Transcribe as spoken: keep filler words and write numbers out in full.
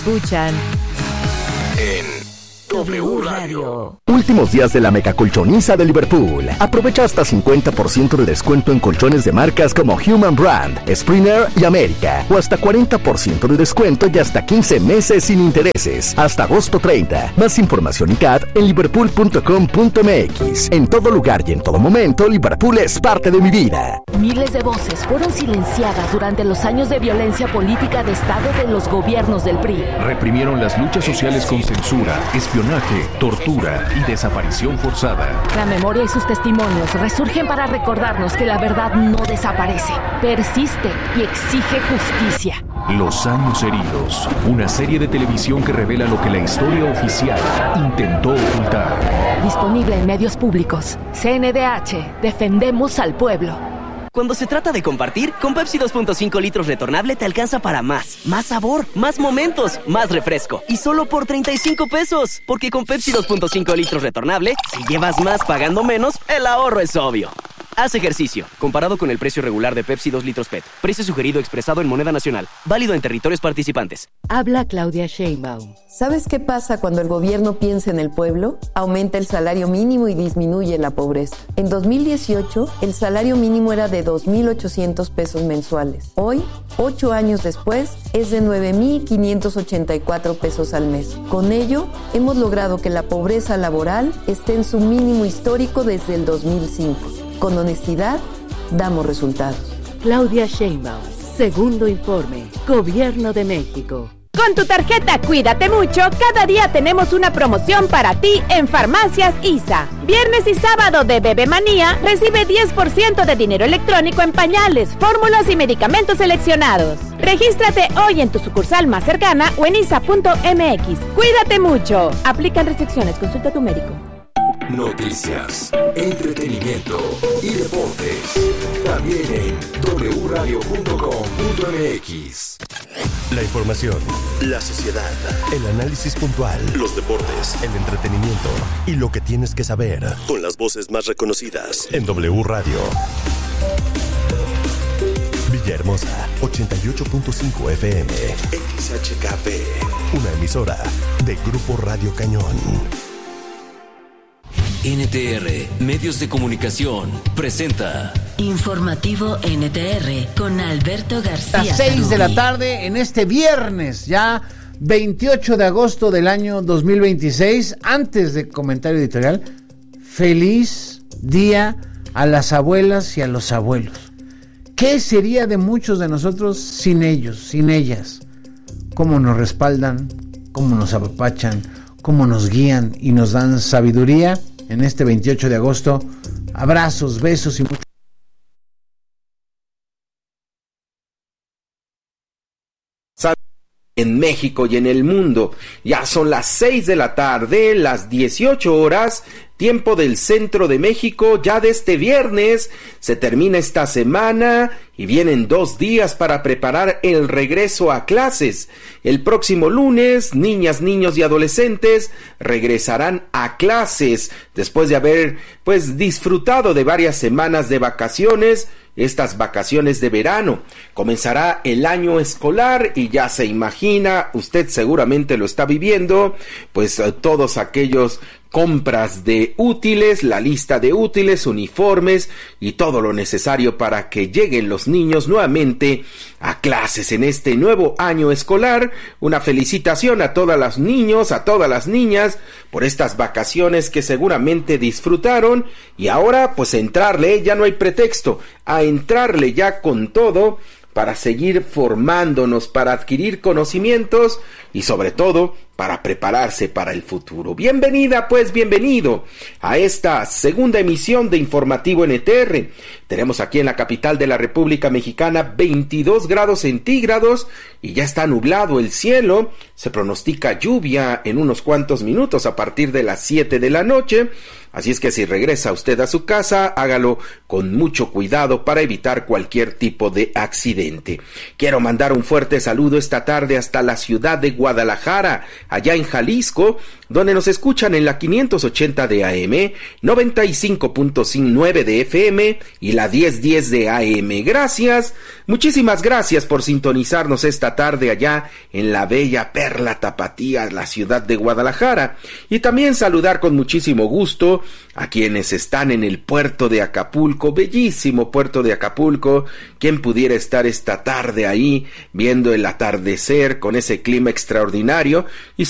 Escuchan en W Radio. Últimos días de la megacolchoniza de Liverpool. Aprovecha hasta cincuenta por ciento de descuento en colchones de marcas como Human Brand, Springer y América. O hasta cuarenta por ciento de descuento y hasta quince meses sin intereses. Hasta agosto treinta. Más información y C A D en liverpool punto com punto m x. En todo lugar y en todo momento, Liverpool es parte de mi vida. Miles de voces fueron silenciadas durante los años de violencia política de Estado de los gobiernos del P R I. Reprimieron las luchas sociales con censura, espionaje, tortura y desaparición forzada. La memoria y sus testimonios resurgen para recordarnos que la verdad no desaparece, persiste y exige justicia. Los años heridos, una serie de televisión que revela lo que la historia oficial intentó ocultar. Disponible en medios públicos. C N D H, defendemos al pueblo. Cuando se trata de compartir, con Pepsi dos punto cinco litros retornable te alcanza para más. Más sabor, más momentos, más refresco. Y solo por treinta y cinco pesos. Porque con Pepsi dos punto cinco litros retornable, si llevas más pagando menos, el ahorro es obvio. Haz ejercicio. Comparado con el precio regular de Pepsi dos litros P E T. Precio sugerido expresado en moneda nacional. Válido en territorios participantes. Habla Claudia Sheinbaum. ¿Sabes qué pasa cuando el gobierno piensa en el pueblo? Aumenta el salario mínimo y disminuye la pobreza. En dos mil dieciocho, el salario mínimo era de dos mil ochocientos pesos mensuales. Hoy, ocho años después, es de nueve mil quinientos ochenta y cuatro pesos al mes. Con ello, hemos logrado que la pobreza laboral esté en su mínimo histórico desde el dos mil cinco. Con honestidad, damos resultados. Claudia Sheinbaum, segundo informe, Gobierno de México. Con tu tarjeta Cuídate Mucho, cada día tenemos una promoción para ti en Farmacias I S A. Viernes y sábado de Bebe Manía, recibe diez por ciento de dinero electrónico en pañales, fórmulas y medicamentos seleccionados. Regístrate hoy en tu sucursal más cercana o en isa punto m x. Cuídate mucho. Aplican restricciones, consulta a tu médico. Noticias, entretenimiento y deportes. También en doble u radio punto com punto m x. La información, la sociedad, el análisis puntual, los deportes, el entretenimiento y lo que tienes que saber. Con las voces más reconocidas en W Radio. Villahermosa, ochenta y ocho punto cinco F M. X H K P. Una emisora de Grupo Radio Cañón. N T R, Medios de Comunicación, presenta Informativo N T R con Alberto García. Las seis de la tarde en este viernes, ya veintiocho de agosto del año dos mil veintiséis. Antes de comentario editorial, feliz día a las abuelas y a los abuelos. ¿Qué sería de muchos de nosotros sin ellos, sin ellas? ¿Cómo nos respaldan? ¿Cómo nos apapachan? ¿Cómo nos guían y nos dan sabiduría? En este veintiocho de agosto, abrazos, besos y mucho. En México y en el mundo, ya son las seis de la tarde, las dieciocho horas, tiempo del centro de México. Ya de este viernes se termina esta semana y vienen dos días para preparar el regreso a clases. El próximo lunes, niñas, niños y adolescentes regresarán a clases después de haber pues disfrutado de varias semanas de vacaciones. Estas vacaciones de verano. Comenzará el año escolar y ya se imagina, usted seguramente lo está viviendo, pues todos aquellos compras de útiles, la lista de útiles, uniformes y todo lo necesario para que lleguen los niños nuevamente a clases en este nuevo año escolar. Una felicitación a todos los niños, a todas las niñas por estas vacaciones que seguramente disfrutaron, y ahora pues entrarle, ya no hay pretexto, a entrarle ya con todo para seguir formándonos, para adquirir conocimientos y sobre todo para prepararse para el futuro. Bienvenida, pues bienvenido a esta segunda emisión de Informativo N T R. Tenemos aquí en la capital de la República Mexicana veintidós grados centígrados y ya está nublado el cielo. Se pronostica lluvia en unos cuantos minutos a partir de las siete de la noche. Así es que si regresa usted a su casa, hágalo con mucho cuidado para evitar cualquier tipo de accidente. Quiero mandar un fuerte saludo esta tarde hasta la ciudad de Guadalajara, allá en Jalisco, donde nos escuchan en la quinientos ochenta de A M, noventa y cinco punto nueve de F M y la la diez diez de A M. Gracias, muchísimas gracias por sintonizarnos esta tarde allá en la bella Perla Tapatía, la ciudad de Guadalajara. Y también saludar con muchísimo gusto a quienes están en el puerto de Acapulco, bellísimo puerto de Acapulco. Quien pudiera estar esta tarde ahí viendo el atardecer con ese clima extraordinario y